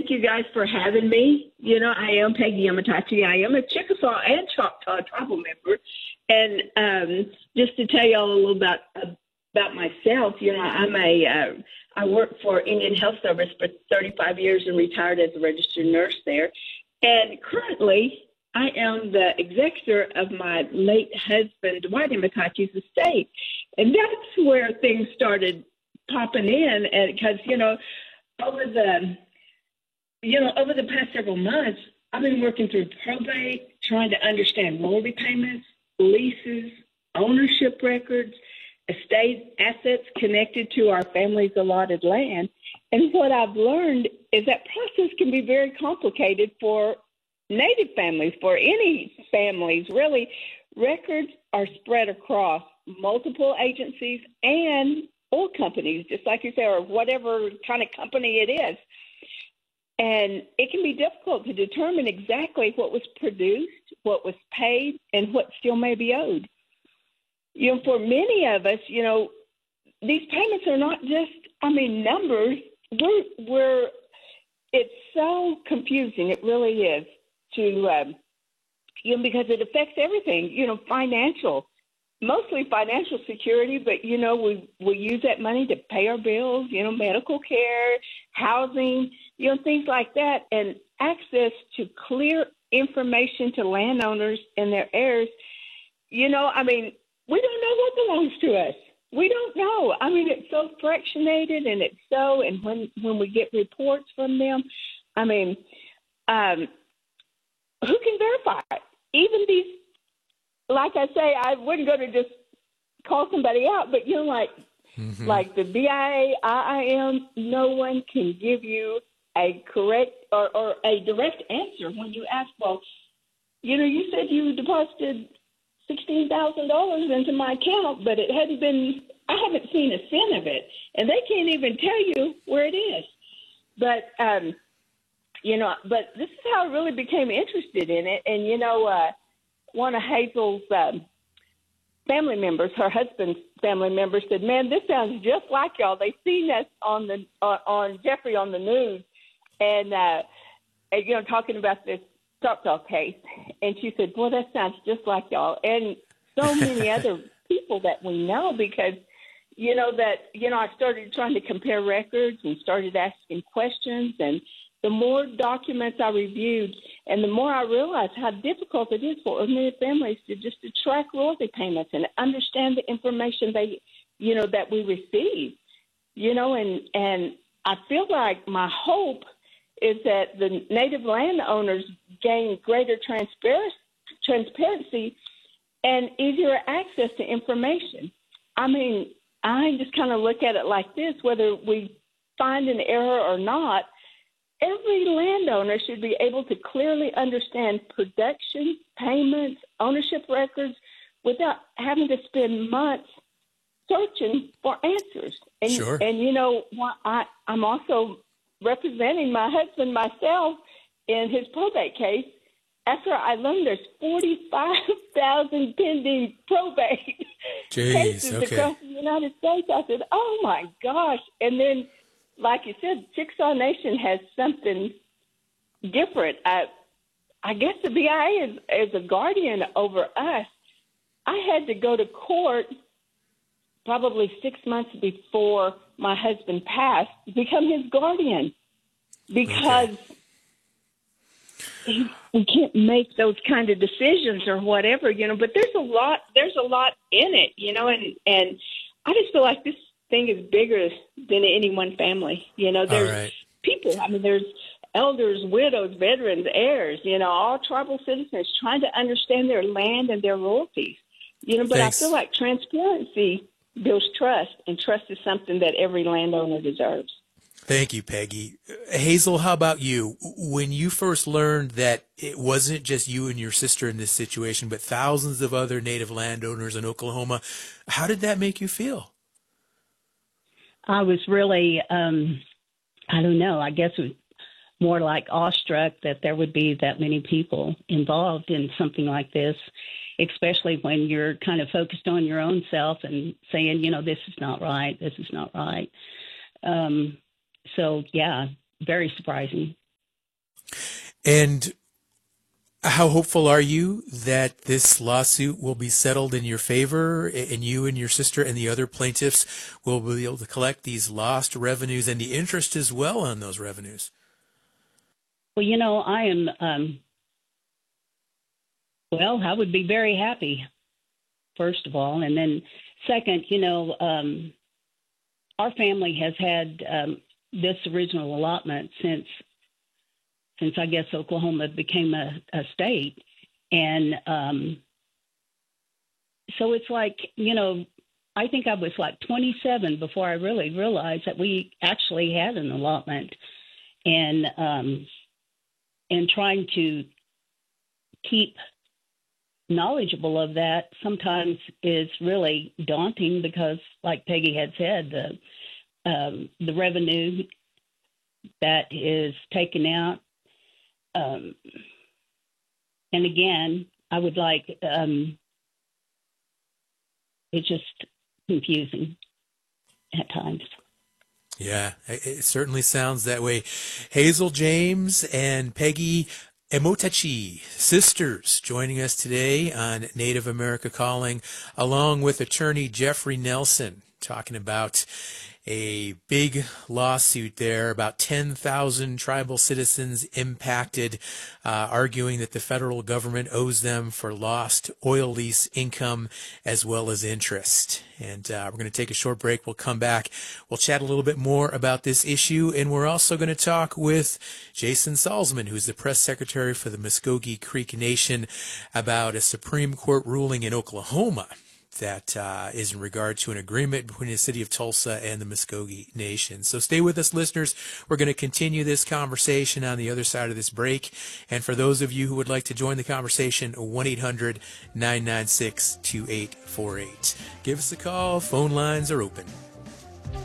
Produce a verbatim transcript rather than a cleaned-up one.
thank you guys for having me. You know, I am Peggy Yamatachi. I am a Chickasaw and Choctaw tribal member. And um, just to tell you all a little about about myself, you know, I'm a uh, I worked for Indian Health Service for thirty-five years and retired as a registered nurse there. And currently, I am the executor of my late husband, Dwight Yamatachi's estate. And that's where things started popping in, and because, you know, over the, you know, over the past several months, I've been working through probate, trying to understand royalty payments, leases, ownership records, estate assets connected to our family's allotted land. And what I've learned is that process can be very complicated for Native families, for any families, really. Records are spread across multiple agencies and oil companies, just like you say, or whatever kind of company it is. And it can be difficult to determine exactly what was produced, what was paid, and what still may be owed. You know, for many of us, you know, these payments are not just, I mean, numbers. We're, we're it's so confusing. It really is to, um, you know, because it affects everything, you know, financial. Mostly financial security, but, you know, we, we use that money to pay our bills, you know, medical care, housing, you know, things like that. And access to clear information to landowners and their heirs, you know, I mean, we don't know what belongs to us. We don't know. I mean, it's so fractionated and it's so, and when, when we get reports from them, I mean, um, who can verify it? Even these, like I say, I wouldn't go to just call somebody out, but, you know, like mm-hmm. like the B I A, I I M, no one can give you a correct or, or a direct answer when you ask, well, you know, you said you deposited sixteen thousand dollars into my account, but it hadn't been, I haven't seen a cent of it. And they can't even tell you where it is. But, um, you know, but this is how I really became interested in it. And, you know, uh, one of Hazel's um, family members, her husband's family member, said, man, this sounds just like y'all. They seen us on the uh, on Jeffrey on the news and, uh, and, you know, talking about this Choctaw case. And she said, well, that sounds just like y'all. And so many other people that we know because, you know, that, you know, I started trying to compare records and started asking questions. And the more documents I reviewed and the more I realized how difficult it is for ordinary families to just to track royalty payments and understand the information they, you know, that we receive, you know, and, and I feel like my hope is that the Native landowners gain greater transparency, transparency and easier access to information. I mean, I just kind of look at it like this, whether we find an error or not, every landowner should be able to clearly understand production, payments, ownership records without having to spend months searching for answers. And, sure. and you know, I, I'm also representing my husband myself in his probate case. After I learned there's forty-five thousand pending probate Jeez, cases okay. across the United States, I said, oh, my gosh. And then, like you said, Chickasaw Nation has something different. I, I guess the B I A is, is a guardian over us. I had to go to court probably six months before my husband passed to become his guardian because okay. he, we can't make those kind of decisions or whatever, you know, but there's a lot, there's a lot in it, you know, and, and I just feel like this thing is bigger than any one family. You know, there's right. people, I mean, there's elders, widows, veterans, heirs, you know, all tribal citizens trying to understand their land and their royalties, you know, but Thanks. I feel like transparency builds trust, and trust is something that every landowner deserves. Thank you, Peggy. Hazel, how about you? When you first learned that it wasn't just you and your sister in this situation, but thousands of other Native landowners in Oklahoma, how did that make you feel? I was really, um, I don't know, I guess it was more like awestruck that there would be that many people involved in something like this, especially when you're kind of focused on your own self and saying, you know, this is not right, this is not right. Um, so, yeah, very surprising. And how hopeful are you that this lawsuit will be settled in your favor, and you and your sister and the other plaintiffs will be able to collect these lost revenues and the interest as well on those revenues? Well, you know, I am, um, well, I would be very happy, first of all. And then second, you know, um, our family has had um, this original allotment since, since I guess Oklahoma became a, a state. And um, so it's like, you know, I think I was like twenty-seven before I really realized that we actually had an allotment. And, um, and trying to keep knowledgeable of that sometimes is really daunting because, like Peggy had said, the um, the revenue that is taken out. Um, and again, I would like, um, it's just confusing at times. Yeah, it certainly sounds that way. Hazel James and Peggy Emotachi, sisters, joining us today on Native America Calling, along with attorney Jeffrey Nelson, talking about a big lawsuit there, about ten thousand tribal citizens impacted, uh, arguing that the federal government owes them for lost oil lease income as well as interest. And uh, we're going to take a short break. We'll come back. We'll chat a little bit more about this issue, and we're also going to talk with Jason Salzman, who's the press secretary for the Muskogee Creek Nation, about a Supreme Court ruling in Oklahoma that uh, is in regard to an agreement between the city of Tulsa and the Muskogee Nation. So stay with us, listeners. We're going to continue this conversation on the other side of this break. And for those of you who would like to join the conversation, one eight hundred nine nine six two eight four eight. Give us a call. Phone lines are open.